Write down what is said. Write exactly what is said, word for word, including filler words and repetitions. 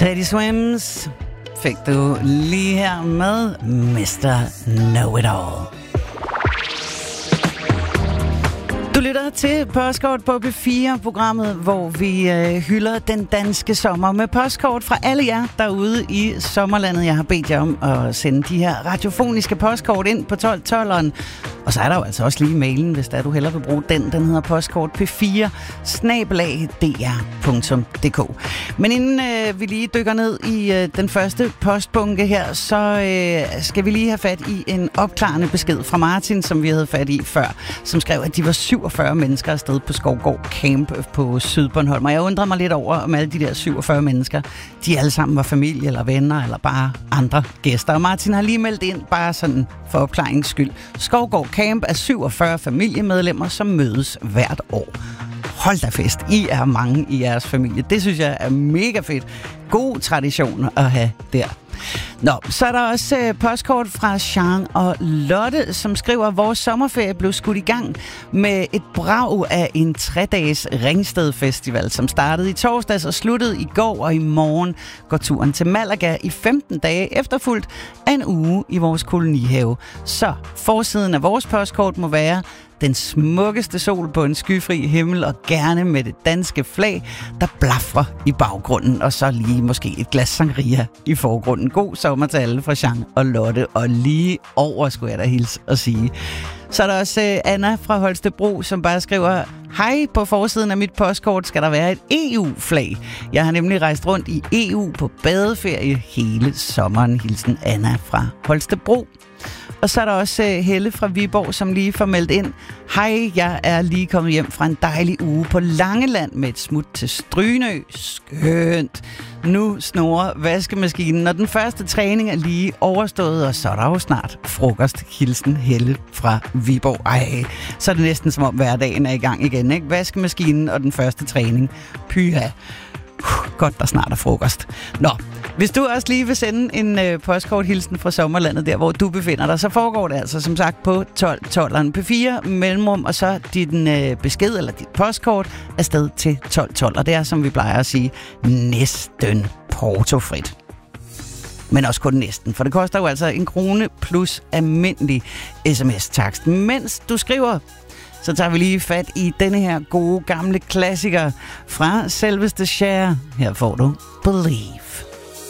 Teddy Swims fik du lige her med mister Know-It-All. Du lytter til Postkort på P fire, programmet, hvor vi øh, hylder den danske sommer med postkort fra alle jer derude i sommerlandet. Jeg har bedt jer om at sende de her radiofoniske postkort ind på tolv tolveren. Og så er der jo altså også lige mailen, hvis der du hellere vil bruge den. Den hedder postkort p fire snabel-a d r punktum d k. Men inden øh, vi lige dykker ned i øh, den første postbunke her, så øh, skal vi lige have fat i en opklarende besked fra Martin, som vi havde fat i før, som skrev, at de var syvogfyrre mennesker afsted på Skovgård Camp på Sydbornholm. Og jeg undrede mig lidt over, om alle de der syvogfyrre mennesker, de alle sammen var familie eller venner, eller bare andre gæster. Og Martin har lige meldt ind, bare sådan for opklaringens skyld. Skovgård Camp er syvogfyrre familiemedlemmer, som mødes hvert år. Hold da fest. I er mange i jeres familie. Det synes jeg er mega fedt. God tradition at have der. Nå, så er der også øh, postkort fra Jean og Lotte, som skriver, at vores sommerferie blev skudt i gang med et brag af en tre-dages Ringsted Festival, som startede i torsdags og sluttede i går, og i morgen går turen til Malaga i femten dage, efterfulgt af en uge i vores kolonihave. Så forsiden af vores postkort må være den smukkeste sol på en skyfri himmel, og gerne med det danske flag, der blafrer i baggrunden, og så lige måske et glas sangria i forgrunden. God sommer til alle fra Jean og Lotte, og lige over skulle jeg da hilse og sige. Så er der også uh, Anna fra Holstebro, som bare skriver, hej, på forsiden af mit postkort skal der være et E U-flag. Jeg har nemlig rejst rundt i E U på badeferie hele sommeren. Hilsen Anna fra Holstebro. Og så er der også Helle fra Viborg, som lige får meldt ind. Hej, jeg er lige kommet hjem fra en dejlig uge på Langeland med et smut til Strynø. Skønt. Nu snorer vaskemaskinen, og den første træning er lige overstået, og så er der jo snart frokost. Hilsen Helle fra Viborg. Ej, så er det næsten som om hverdagen er i gang igen, ikke? Vaskemaskinen og den første træning. Pyha. Godt, der snart er frokost. Nå, hvis du også lige vil sende en øh, postkorthilsen fra sommerlandet, der hvor du befinder dig, så foregår det altså som sagt på tolv tolveren P fire mellemrum, og så din øh, besked eller dit postkort afsted til tolv tolv. Og det er, som vi plejer at sige, næsten portofrit. Men også kun næsten, for det koster jo altså en krone plus almindelig sms-takst. Mens du skriver, så tager vi lige fat i denne her gode gamle klassiker fra selveste Cher. Her får du Believe.